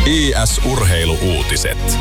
IS-urheilu-uutiset.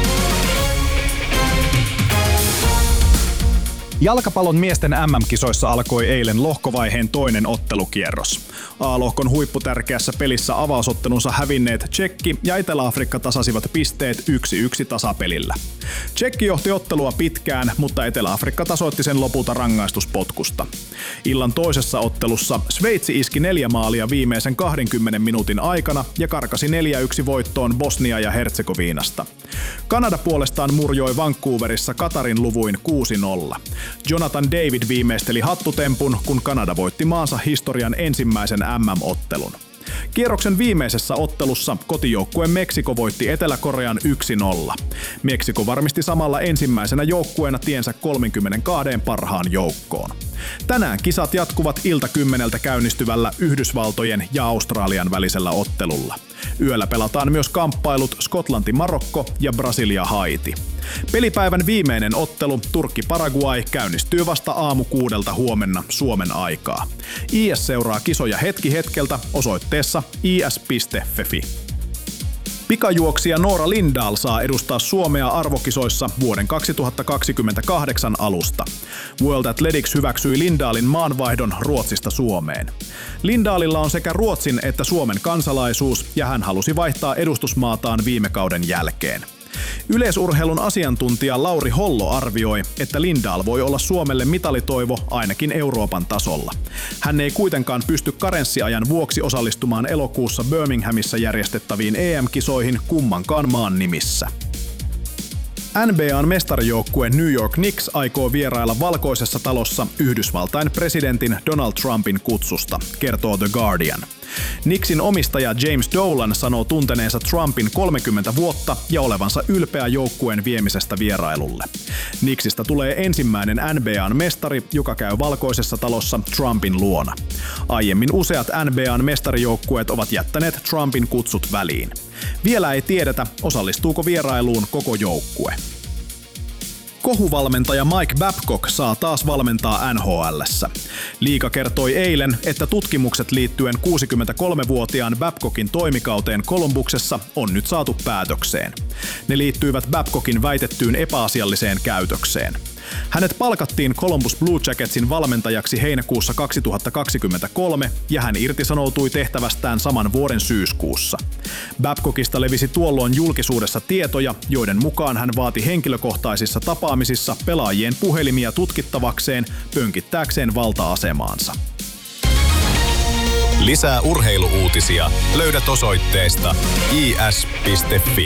Jalkapallon miesten MM-kisoissa alkoi eilen lohkovaiheen toinen ottelukierros. A-lohkon huipputärkeässä pelissä avausottelunsa hävinneet Tšekki ja Etelä-Afrikka tasasivat pisteet 1-1 tasapelillä. Tšekki johti ottelua pitkään, mutta Etelä-Afrikka tasoitti sen lopulta rangaistuspotkusta. Illan toisessa ottelussa Sveitsi iski 4 maalia viimeisen 20 minuutin aikana ja karkasi 4-1 voittoon Bosnia ja Herzegovinasta. Kanada puolestaan murjoi Vancouverissa Katarin luvuin 6-0. Jonathan David viimeisteli hattutempun, kun Kanada voitti maansa historian ensimmäisen MM-ottelun. Kierroksen viimeisessä ottelussa kotijoukkue Meksiko voitti Etelä-Korean 1-0. Meksiko varmisti samalla ensimmäisenä joukkueena tiensä 32 parhaan joukkoon. Tänään kisat jatkuvat ilta 10 käynnistyvällä Yhdysvaltojen ja Australian välisellä ottelulla. Yöllä pelataan myös kamppailut Skotlanti-Marokko ja Brasilia-Haiti. Pelipäivän viimeinen ottelu Turkki-Paraguay käynnistyy vasta aamu 6 huomenna Suomen aikaa. IS seuraa kisoja hetki hetkeltä osoitteessa is.fi. Pikajuoksija Noora Lindahl saa edustaa Suomea arvokisoissa vuoden 2028 alusta. World Athletics hyväksyi Lindahlin maanvaihdon Ruotsista Suomeen. Lindahlilla on sekä Ruotsin että Suomen kansalaisuus ja hän halusi vaihtaa edustusmaataan viime kauden jälkeen. Yleisurheilun asiantuntija Lauri Hollo arvioi, että Lindahl voi olla Suomelle mitalitoivo ainakin Euroopan tasolla. Hän ei kuitenkaan pysty karenssiajan vuoksi osallistumaan elokuussa Birminghamissa järjestettäviin EM-kisoihin kummankaan maan nimissä. NBA:n mestarijoukkue New York Knicks aikoo vierailla Valkoisessa talossa Yhdysvaltain presidentin Donald Trumpin kutsusta, kertoo The Guardian. Knicksin omistaja James Dolan sanoo tunteneensa Trumpin 30 vuotta ja olevansa ylpeä joukkueen viemisestä vierailulle. Knicksistä tulee ensimmäinen NBA:n mestari, joka käy Valkoisessa talossa Trumpin luona. Aiemmin useat NBA:n mestarijoukkueet ovat jättäneet Trumpin kutsut väliin. Vielä ei tiedetä, osallistuuko vierailuun koko joukkue. Kohuvalmentaja Mike Babcock saa taas valmentaa NHL:ssä. Liiga kertoi eilen, että tutkimukset liittyen 63-vuotiaan Babcockin toimikauteen Columbuksessa on nyt saatu päätökseen. Ne liittyivät Babcockin väitettyyn epäasialliseen käytökseen. Hänet palkattiin Columbus Blue Jacketsin valmentajaksi heinäkuussa 2023 ja hän irtisanoutui tehtävästään saman vuoden syyskuussa. Babcockista levisi tuolloin julkisuudessa tietoja, joiden mukaan hän vaati henkilökohtaisissa tapaamisissa pelaajien puhelimia tutkittavakseen pönkittääkseen valta-asemaansa. Lisää urheilu-uutisia löydät osoitteesta is.fi.